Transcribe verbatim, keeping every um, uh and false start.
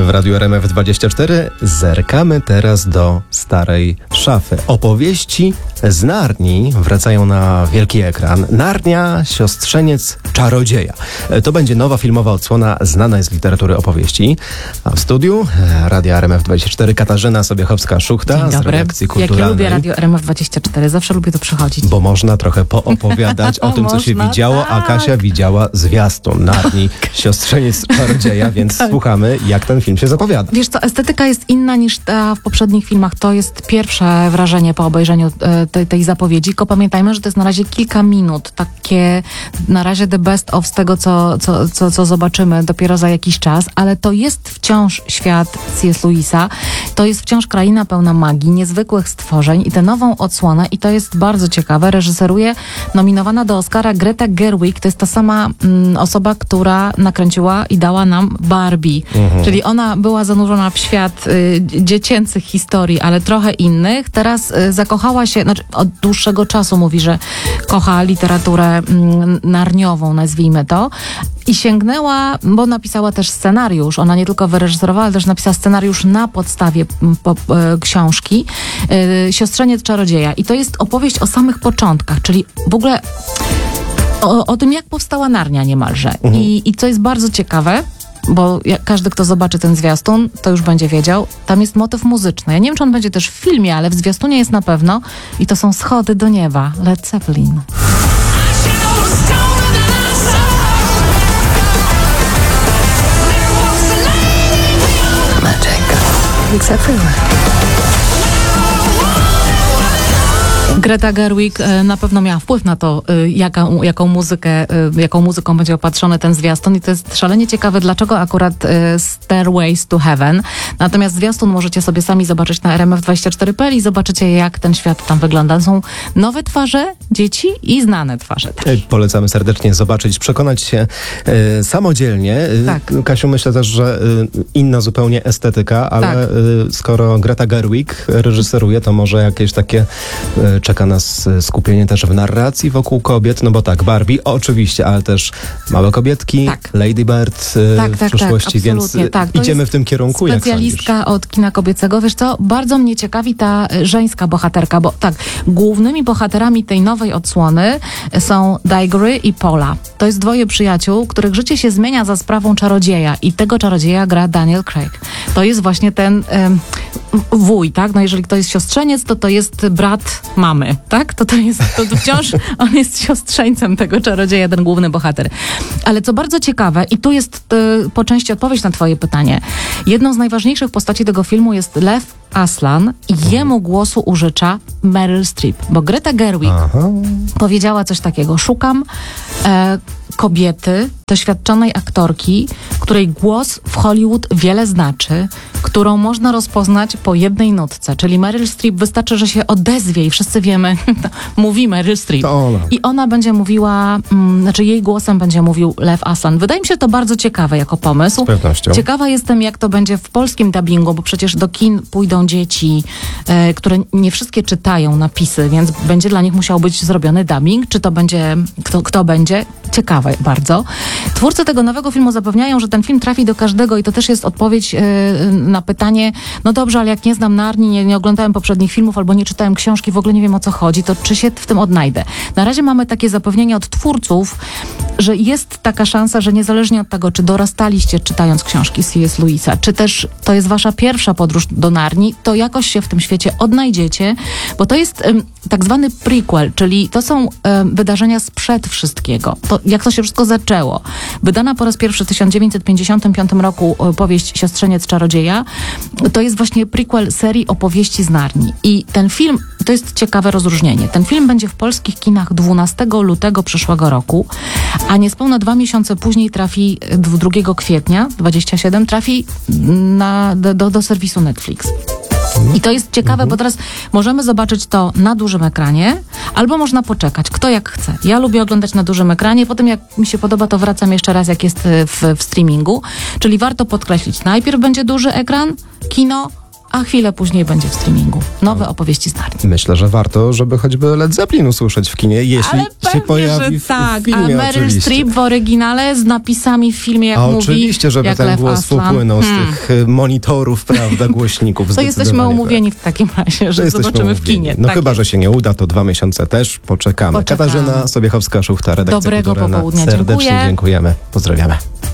W Radiu R M F dwadzieścia cztery zerkamy teraz do starej szafy. Opowieści z Narni wracają na wielki ekran. Narnia, siostrzeniec czarodzieja. To będzie nowa filmowa odsłona znanej z literatury opowieści. A w studiu Radia R M F dwadzieścia cztery Katarzyna Sobiechowska-Szuchta z redakcji kulturalnej. Jak ja lubię Radio R M F dwadzieścia cztery, zawsze lubię tu przychodzić. Bo można trochę poopowiadać o tym, co się Można, widziało, a tak. Kasia widziała zwiastun Narni, siostrzeniec czarodzieja, więc Tak. słuchamy, jak ten film się zapowiada. Wiesz co, estetyka jest inna niż ta w poprzednich filmach. To jest pierwsze wrażenie po obejrzeniu e, tej, tej zapowiedzi. Tylko pamiętajmy, że to jest na razie kilka minut. Takie na razie the best of z tego, co, co, co, co zobaczymy dopiero za jakiś czas. Ale to jest wciąż świat C S. Lewisa. To jest wciąż kraina pełna magii, niezwykłych stworzeń i tę nową odsłonę, i to jest bardzo ciekawe, reżyseruje nominowana do Oscara Greta Gerwig. To jest ta sama mm, osoba, która nakręciła i dała nam Barbie. Mhm. Czyli ona była zanurzona w świat y, dziecięcych historii, ale trochę innych. Teraz y, zakochała się, znaczy od dłuższego czasu mówi, że kocha literaturę mm, narniową, nazwijmy to. I sięgnęła, bo napisała też scenariusz. Ona nie tylko wyreżyserowała, ale też napisała scenariusz na podstawie m, po, e, książki e, Siostrzeniec czarodzieja. I to jest opowieść o samych początkach, czyli w ogóle o, o tym, jak powstała Narnia niemalże. Mhm. I, I co jest bardzo ciekawe, bo jak każdy, kto zobaczy ten zwiastun, to już będzie wiedział, tam jest motyw muzyczny. Ja nie wiem, czy on będzie też w filmie, ale w zwiastunie jest na pewno. I to są Schody do nieba, Led Zeppelin. It's everywhere. Greta Gerwig e, na pewno miała wpływ na to, e, jaką, jaką, muzykę, e, jaką muzyką będzie opatrzony ten zwiastun, i to jest szalenie ciekawe, dlaczego akurat e, Stairways to Heaven. Natomiast zwiastun możecie sobie sami zobaczyć na R M F dwadzieścia cztery kropka p l i zobaczycie, jak ten świat tam wygląda. Są nowe twarze dzieci i znane twarze też. E, Polecamy serdecznie zobaczyć, przekonać się e, samodzielnie. E, Tak. Kasiu, myślę też, że e, inna zupełnie estetyka, ale Tak. e, skoro Greta Gerwig reżyseruje, to może jakieś takie e, czeka nas e, skupienie też w narracji wokół kobiet, no bo tak, Barbie oczywiście, ale też Małe kobietki, Tak. Lady Bird e, Tak, w tak, przyszłości, tak, więc absolutnie, tak. To idziemy jest w tym kierunku, jak sądzisz? Specjalistka od kina kobiecego. Wiesz co, bardzo mnie ciekawi ta y, żeńska bohaterka, bo tak, głównymi bohaterami tej nowej odsłony są Diggory i Paula. To jest dwoje przyjaciół, których życie się zmienia za sprawą czarodzieja, i tego czarodzieja gra Daniel Craig. To jest właśnie ten ym, wuj, tak? No jeżeli to jest siostrzeniec, to to jest brat mamy, tak? To to jest, to, to wciąż on jest siostrzeńcem tego czarodzieja, ten główny bohater. Ale co bardzo ciekawe, i tu jest y, po części odpowiedź na twoje pytanie, jedną z najważniejszych postaci tego filmu jest Lev Aslan i jemu głosu użycza Meryl Streep, bo Greta Gerwig Aha. powiedziała coś takiego: szukam e, kobiety, doświadczonej aktorki, której głos w Hollywood wiele znaczy, którą można rozpoznać po jednej nutce, czyli Meryl Streep. Wystarczy, że się odezwie i wszyscy wiemy, mówi Meryl Streep. To ona. I ona będzie mówiła, mm, znaczy jej głosem będzie mówił Lev Aslan. Wydaje mi się to bardzo ciekawe jako pomysł. Z pewnością. Ciekawa jestem, jak to będzie w polskim dubbingu, bo przecież do kin pójdą dzieci, e, które nie wszystkie czytają napisy, więc będzie dla nich musiał być zrobiony dubbing. Czy to będzie, kto, kto będzie? Ciekawe bardzo. Twórcy tego nowego filmu zapewniają, że ten film trafi do każdego, i to też jest odpowiedź e, na pytanie, no dobrze, ale jak nie znam Narni, nie, nie oglądałem poprzednich filmów albo nie czytałem książki, w ogóle nie wiem, o co chodzi, to czy się w tym odnajdę? Na razie mamy takie zapewnienie od twórców, że jest taka szansa, że niezależnie od tego, czy dorastaliście czytając książki C S. Lewisa, czy też to jest wasza pierwsza podróż do Narni, to jakoś się w tym świecie odnajdziecie, bo to jest um, tak zwany prequel, czyli to są um, wydarzenia sprzed wszystkiego. To, jak to się wszystko zaczęło. Wydana po raz pierwszy w tysiąc dziewięćset pięćdziesiątym piątym roku o, powieść Siostrzeniec czarodzieja, to jest właśnie prequel serii opowieści z Narni. I ten film, to jest ciekawe rozróżnienie, ten film będzie w polskich kinach dwunastego lutego przyszłego roku, a niespełna dwa miesiące później trafi, drugiego kwietnia dwudziestego siódmego, trafi na, do, do serwisu Netflix. I to jest ciekawe, bo teraz możemy zobaczyć to na dużym ekranie, albo można poczekać, kto jak chce. Ja lubię oglądać na dużym ekranie, potem jak mi się podoba, to wracam jeszcze raz, jak jest w, w streamingu. Czyli warto podkreślić, najpierw będzie duży ekran, kino, a chwilę później będzie w streamingu. Nowe opowieści z Narni. Myślę, że warto, żeby choćby Led Zeppelin usłyszeć w kinie, jeśli Ale się pewnie, pojawi że w, tak. w filmie. A Meryl oczywiście. Streep w oryginale z napisami w filmie, jak A mówi, oczywiście, żeby jak ten Lew głos Aslan. popłynął Hmm. z tych y, monitorów, prawda, głośników. To jesteśmy zdecydowanie umówieni w takim razie, tak. że Jesteśmy zobaczymy w umówieni. kinie. No tak chyba, jest. że się nie uda, to dwa miesiące też poczekamy. Poczekamy. Katarzyna Sobiechowska-Szuchta, redakcja Dobrego kulturalna. popołudnia. Serdecznie Dziękuję. dziękujemy. Pozdrawiamy.